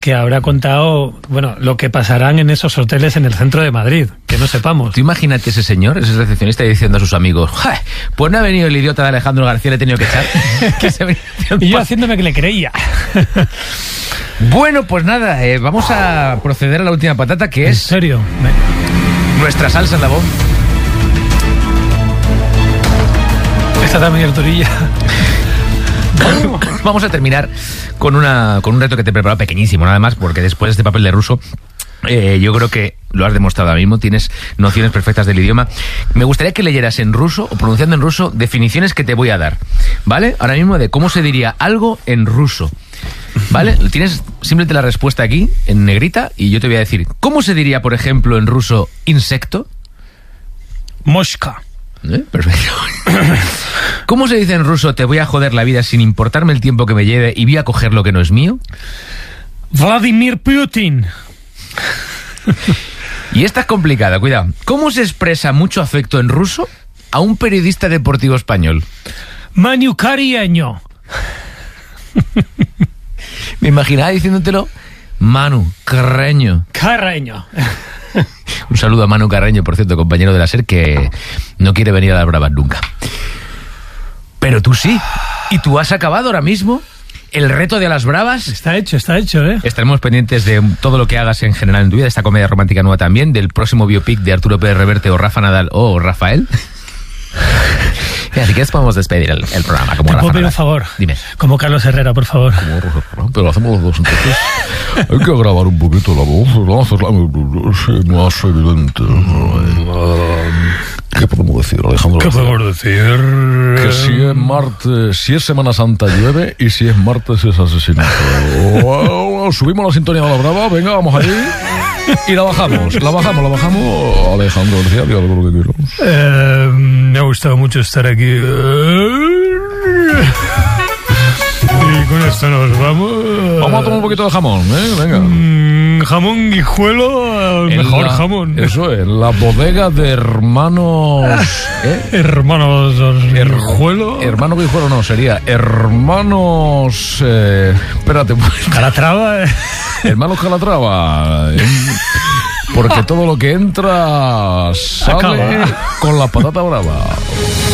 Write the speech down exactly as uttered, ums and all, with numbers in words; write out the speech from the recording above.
que habrá contado, bueno, lo que pasarán en esos hoteles en el centro de Madrid, que no sepamos. Tú imagínate ese señor, ese recepcionista, diciendo a sus amigos, pues no ha venido el idiota de Alejandro García, le he tenido que echar. que se y yo haciéndome que le creía. Bueno, pues nada, eh, vamos a proceder a la última patata, que ¿En es... serio? nuestra salsa en la voz. Esta también es durilla. Vamos a terminar con una con un reto que te he preparado pequeñísimo, nada más, porque después de este papel de ruso, eh, yo creo que lo has demostrado ahora mismo, tienes nociones perfectas del idioma. Me gustaría que leyeras en ruso, o pronunciando en ruso, definiciones que te voy a dar, ¿vale? Ahora mismo de cómo se diría algo en ruso, ¿vale? Tienes simplemente la respuesta aquí, en negrita, y yo te voy a decir, ¿cómo se diría, por ejemplo, en ruso, insecto? Mosca. ¿Eh? Perfecto. ¿Cómo se dice en ruso, te voy a joder la vida sin importarme el tiempo que me lleve y voy a coger lo que no es mío? Vladimir Putin. Y esta es complicada, cuidado. ¿Cómo se expresa mucho afecto en ruso a un periodista deportivo español? Manu Carreño. Me imaginaba diciéndotelo, Manu Carreño. Carreño. Un saludo a Manu Carreño, por cierto, compañero de la SER, que no quiere venir a las bravas nunca. Pero tú sí. Y tú has acabado ahora mismo el reto de las bravas. Está hecho, está hecho, ¿eh? Estaremos pendientes de todo lo que hagas en general en tu vida, de esta comedia romántica nueva también, del próximo biopic de Arturo Pérez Reverte o Rafa Nadal o Rafael. Así que podemos despedir el, el programa. Como ¿Te Rafa puedo pedir Nadal. un favor? Dime. Como Carlos Herrera, por favor. Pero hacemos los dos, entonces. Hay que grabar un poquito la voz. Vamos a hacerla más evidente. ¿Qué podemos decir, Alejandro? ¿Qué podemos decir? Que si es martes, si es Semana Santa llueve y si es martes es asesinato. Bueno, subimos la sintonía de la brava, venga, vamos allí. Y la bajamos, la bajamos, la bajamos. Alejandro García, diga algo lo que quiero. Eh, me ha gustado mucho estar aquí. Y con esto nos vamos. Vamos a tomar un poquito de jamón, ¿eh? Venga. Mm, jamón guijuelo, el mejor la, jamón. Eso es, la bodega de hermanos... ¿eh? Hermanos Guijuelo. Hermano Guijuelo no, sería hermanos... Eh, espérate. Calatrava. Hermanos Calatrava. Eh, porque todo lo que entra sale Acaba. con la patata brava.